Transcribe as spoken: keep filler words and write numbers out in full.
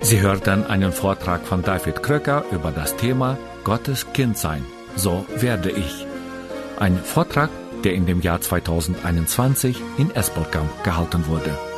Sie hörten einen Vortrag von David Kröcker über das Thema Gottes Kind sein. So werde ich. Ein Vortrag, der in dem Jahr zweitausendeinundzwanzig in Espelkamp gehalten wurde.